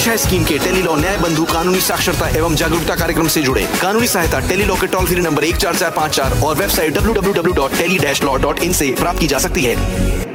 पेश है स्कीम के टेलीलॉ न्याय बंधु कानूनी साक्षरता एवं जागरूकता कार्यक्रम से जुड़े। कानूनी सहायता टेलीलॉ के टोल फ्री नंबर 14454 और वेबसाइट www.tele-law.in से प्राप्त की जा सकती है।